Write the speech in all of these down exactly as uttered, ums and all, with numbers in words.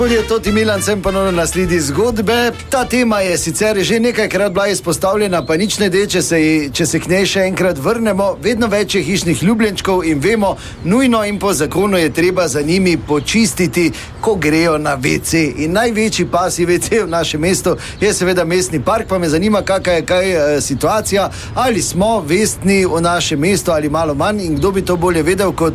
Tudi je Toti Milan, sem ponovno na sledi zgodbe. Ta tema je sicer že nekajkrat bila izpostavljena, pa nič ne de, če se, če se k njej še enkrat vrnemo. Vedno več je hišnih ljubljenčkov in vemo, nujno in po zakonu je treba za njimi počistiti, ko grejo na ve ce. In največji pasji ve ce v našem mestu je seveda mestni park, pa me zanima, kakva je kaj e, situacija, ali smo vestni v našem mestu ali malo manj in kdo bi to bolje vedel kot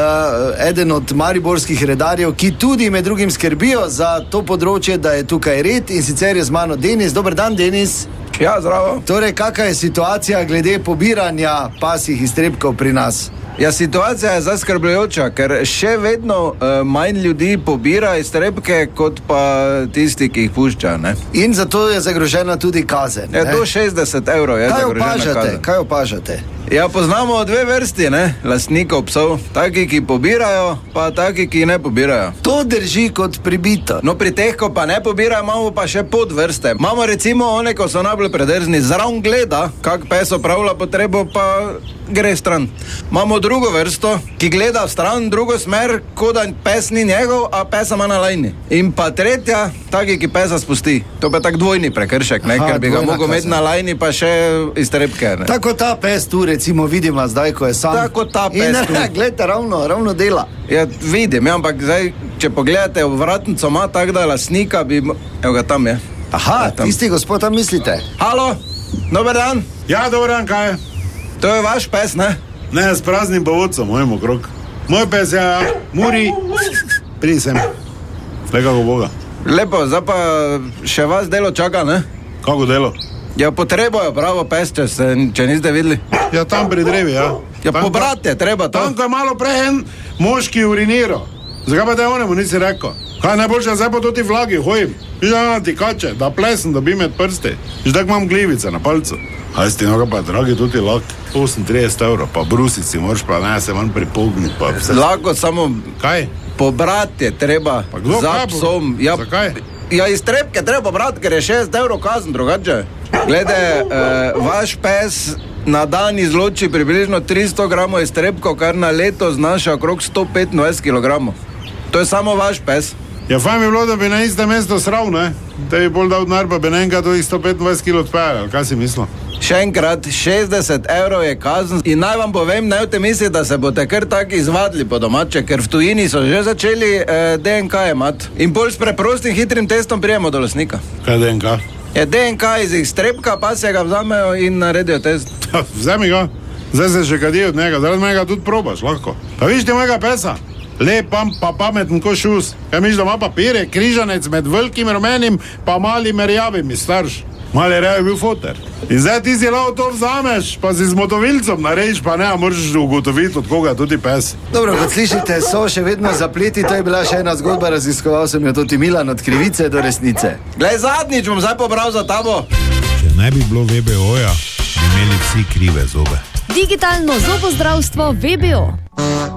e, eden od mariborskih redarjev, ki tudi med drugim skrbijo za to področje, da je tukaj red, in sicer je z mano Denis. Dober dan, Denis. Ja, zdravo. Torej, kakva je situacija glede pobiranja pasjih iztrebkov pri nas? Ja, situacija je zaskrbljujoča, ker še vedno uh, manj ljudi pobira iztrebke, kot pa tisti, ki jih pušča, ne? In zato je zagrožena tudi kazen. Ja, do šestdeset evrov je kaj zagrožena opažate? kazen. Kaj opažate? Ja, poznamo dve vrsti, ne, lastnikov psov. Taki, ki pobirajo, pa taki, ki ne pobirajo. To drži kot pribito. No, pri teh, ko pa ne pobirajo, imamo pa še podvrste. Imamo recimo one, ko so najbolj predrzni, zraven gleda, kak pes opravlja potrebo, pa gre stran. Imamo drugo vrsto, ki gleda v stran, drugo smer, kot da pes ni njegov, a pesa ima na lajni. In pa tretja, taki, ki pesa spusti. To pa tak dvojni prekršek, ne, Aha, ker bi ga dvojna mogel imeti kazen. na lajni, pa še iztrebke, ne. Tako ta pes tu recimo vidimo zdaj, ko je sam. Tako ta pes in, tu. Gledajte, ravno, ravno dela. Ja, vidim, ja, ampak zdaj, če pogledate v vratnico, ima tak, da lasnika bi... Evo ga, tam je. Aha, Ja, tam. tisti gospod, tam mislite? Halo, dober dan. Ja, dober dan, kaj je? To je vaš pes, ne? Ne, s praznim povodcem, mojem okrog. Moj pes je, ja, Muri, pridi sem. Le kako Boga. Lepo, zdaj pa še vas delo čaka, ne? Kako delo? Ja, potrebojo pravo pes, če, se, če niste videli. Ja, tam pri drevi, ja. Ja, Tam, pobrati je treba to. Tam, ko je malo prej en moški uriniral. Zakaj pa te onemu nisi rekel? Kaj najboljše, zdaj po toti vlagi hojim. Viš da ti kače, da plesen, da bi med prste. Viš da imam glivice na palcu. Aj si ti noga pa, dragi, tudi lak, osemintrideset evrov, pa brusici, moraš pa ne se manj pripogniti, pa vse. Lahko samo Kaj? pobrati je treba Pa kdo za kaj bo- psom. Ja, Zakaj? ja, iztrebke treba pobrati, ker je šest evrov kazen drugače. Glede, eh, vaš pes na dan izloči približno tristo gramov iztrebkov, kar na leto znaša okrog sto petindvajset kilogramov. To je samo vaš pes. Ja, fajn bi bilo, da bi na istem mestu sral, ne? Te bi bolj dal denar, pa bi ne enkrat sto petindvajset kilogramov odpeljal, ali kaj si mislil? Še enkrat, šestdeset evrov je kazen in naj vam povem, ne boste misliti, da se boste kar tako izvadili po domače, ker v tujini so že začeli eh, de en ka imati. In bolj s preprostim hitrim testom prijemo do lastnika. Kaj D N K? Je de en ka iz iztrebka, pa se ga vzamejo in naredijo test. Vzemi ga, zdaj se še kadi od njega, zaradi mega tudi probaš, lahko. Pa viš ti mojega pesa? Lep, pa pameten ko šus. Kaj miš, da ima papire, križanec med velikim rumenim, pa malim rjavim, starš. Mali rjav je bil foter. In zdaj ti si lao to vzameš, pa si z motovilcem narediš, pa ne, a moraš ugotoviti, od koga je tudi pes. Dobro, kot slišite, so še vedno zapleti, to je bila še ena zgodba, raziskoval sem jo Toti Milan, od krivice do resnice. Glej, zadnjič bom zdaj pobral za tabo. Če ne bi bilo ve be oja, bi imeli vsi krive zobe. Digitalno zobozdravstvo ve be o.